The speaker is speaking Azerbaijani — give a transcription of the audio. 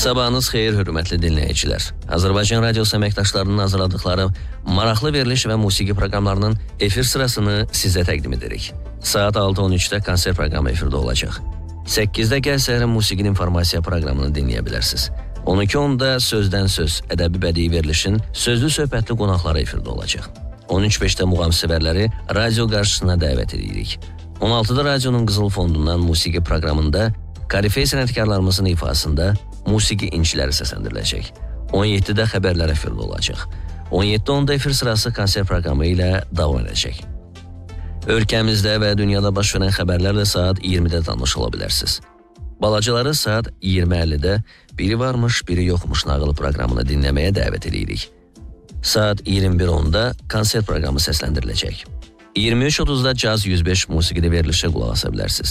Sabahınız xeyir, hörmətli dinləyicilər. Azərbaycan Radiosu əməkdaşlarının hazırladıkları maraqlı veriliş və musiqi proqramlarının efir sırasını sizə təqdim edirik. Saat 6:13-də konsert proqramı efirdə olacaq. 8-də Gəl Səhərin musiqinin informasiya proqramını dinləyə bilərsiniz. 12:10-da Sözdən Söz, ədəbi bədii verilişin sözlü söhbətli qonaqları efirdə olacaq. 13:05-də muğamsevərləri radio qarşısına dəvət edirik. 16-da radionun Qızıl Fondundan musiqi proqramında Korifey sənətkarlarımızın ifasında musiqi inciləri səsləndiriləcək. 17-də xəbərlər efirdə olacaq. 17:10-da efir sırası konsert proqramı ilə davam edəcək. Ölkəmizdə və dünyada baş verən xəbərlərlə saat 20-də tanış ola bilərsiniz. Balacaları saat 20:50-də Biri varmış, biri yoxmuş nağılı proqramını dinləməyə dəvət edirik. Saat 21:10-da konsert proqramı səsləndiriləcək. 23:30-da Caz 105 musiqili verilişə qulaq asa bilərsiniz.